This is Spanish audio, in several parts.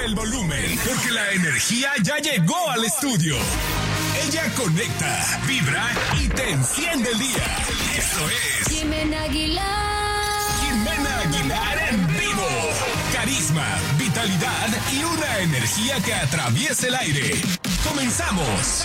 Sube el volumen, porque la energía ya llegó al estudio. Ella conecta, vibra y te enciende el día. Esto es Jimena Aguilar. Jimena Aguilar en vivo. Carisma, vitalidad y una energía que atraviesa el aire. ¡Comenzamos!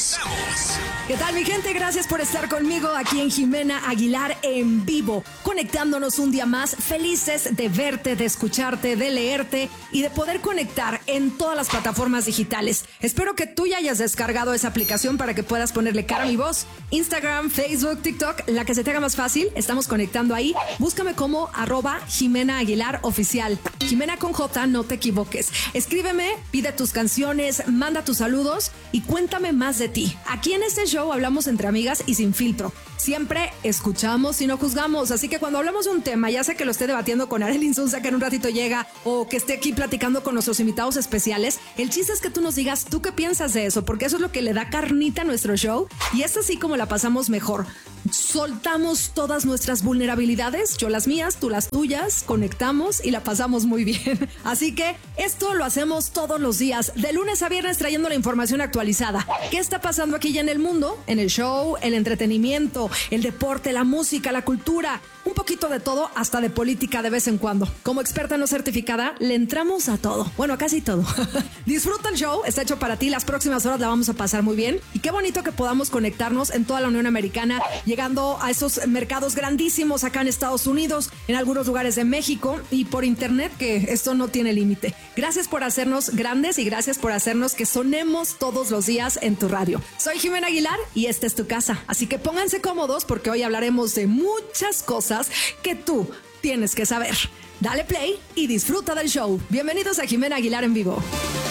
¿Qué tal, mi gente? Gracias por estar conmigo aquí en Jimena Aguilar en vivo, conectándonos un día más, felices de verte, de escucharte, de leerte y de poder conectar en todas las plataformas digitales. Espero que tú ya hayas descargado esa aplicación para que puedas ponerle cara a mi voz. Instagram, Facebook, TikTok, la que se te haga más fácil, estamos conectando ahí. Búscame como @Jimena Aguilar Oficial. Jimena con J, no te equivoques. Escríbeme, pide tus canciones, manda tus saludos y cuéntame más de ti. Aquí en este show hablamos entre amigas y sin filtro. Siempre escuchamos y no juzgamos, así que cuando hablamos de un tema, ya sea que lo esté debatiendo con Arely Insunza, que en un ratito llega, o que esté aquí platicando con nuestros invitados especiales, el chiste es que tú nos digas tú qué piensas de eso, porque eso es lo que le da carnita a nuestro show y es así como la pasamos mejor. Soltamos todas nuestras vulnerabilidades, yo las mías, tú las tuyas, conectamos y la pasamos muy bien. Así que esto lo hacemos todos los días, de lunes a viernes, trayendo la información actualizada. ¿Qué está pasando aquí ya en el mundo? En el show, el entretenimiento, el deporte, la música, la cultura, un poquito de todo, hasta de política de vez en cuando. Como experta no certificada, le entramos a todo. Bueno, a casi todo. Disfruta el show, está hecho para ti. Las próximas horas la vamos a pasar muy bien. Y qué bonito que podamos conectarnos en toda la Unión Americana, llegando a esos mercados grandísimos acá en Estados Unidos, en algunos lugares de México y por internet, que esto no tiene límite. Gracias por hacernos grandes y gracias por hacernos que sonemos todos los días en tu radio. Soy Jimena Aguilar y esta es tu casa. Así que pónganse cómodos porque hoy hablaremos de muchas cosas que tú tienes que saber. Dale play y disfruta del show. Bienvenidos a Jimena Aguilar en vivo.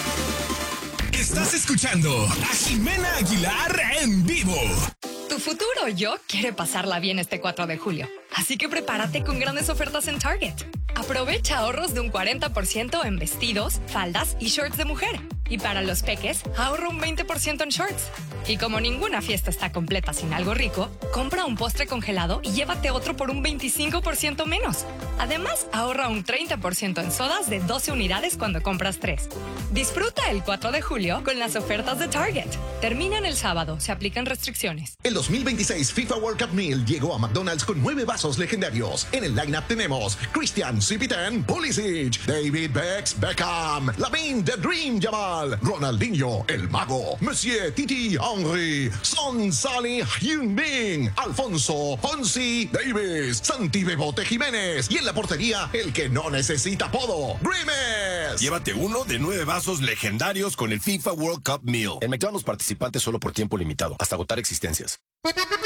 Estás escuchando a Jimena Aguilar en vivo. Tu futuro yo quiere pasarla bien este 4 de julio. Así que prepárate con grandes ofertas en Target. Aprovecha ahorros de un 40% en vestidos, faldas y shorts de mujer. Y para los peques, ahorra un 20% en shorts. Y como ninguna fiesta está completa sin algo rico, compra un postre congelado y llévate otro por un 25% menos. Además, ahorra un 30% en sodas de 12 unidades cuando compras 3. Disfruta el 4 de julio con las ofertas de Target. Terminan el sábado, se aplican restricciones. El 2026 FIFA World Cup Meal llegó a McDonald's con 9 vasos legendarios. En el lineup tenemos Christian CP10 Pulisic, David Beckham, Lamine The Dream Yamal, Ronaldinho El Mago, Monsieur Titi Henry, Son Salih Heung-min, Alfonso Fonsi Davis, Santi Bebote Jiménez y en la portería el que no necesita apodo, Grimes. Llévate uno de 9 vasos legendarios con el FIFA World Cup Meal. En McDonald's participantes solo por tiempo limitado, hasta agotar existencias.